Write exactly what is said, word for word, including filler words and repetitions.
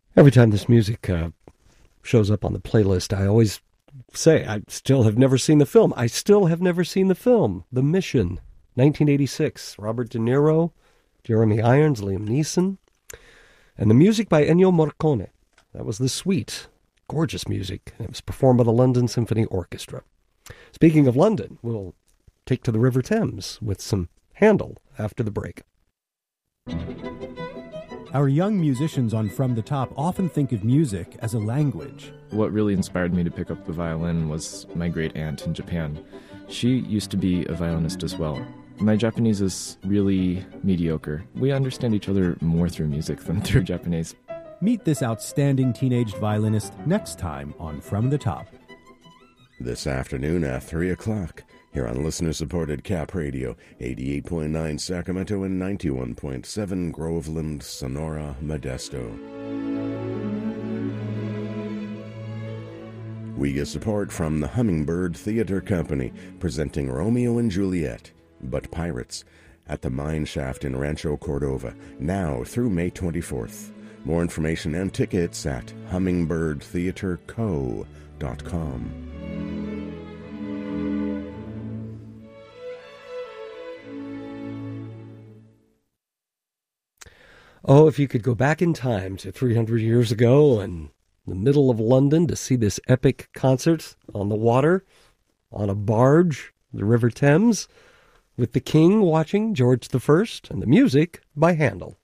Every time this music uh, shows up on the playlist, I always say I still have never seen the film. I still have never seen the film. The Mission, nineteen eighty-six. Robert De Niro, Jeremy Irons, Liam Neeson. And the music by Ennio Morricone. That was the suite. Gorgeous music. It was performed by the London Symphony Orchestra. Speaking of London, we'll take to the River Thames with some Handel after the break. Our young musicians on From the Top often think of music as a language. What really inspired me to pick up the violin was my great aunt in Japan. She used to be a violinist as well. My Japanese is really mediocre. We understand each other more through music than through Japanese. Meet this outstanding teenage violinist next time on From the Top. This afternoon at three o'clock, here on listener-supported Cap Radio, eighty-eight point nine Sacramento and ninety-one point seven Groveland, Sonora, Modesto. We get support from the Hummingbird Theater Company, presenting Romeo and Juliet, but Pirates, at the Mine Shaft in Rancho Cordova, now through May twenty-fourth. More information and tickets at hummingbird theater co dot com. Oh, if you could go back in time to three hundred years ago and the middle of London to see this epic concert on the water, on a barge, the River Thames, with the King watching, George the First, and the music by Handel.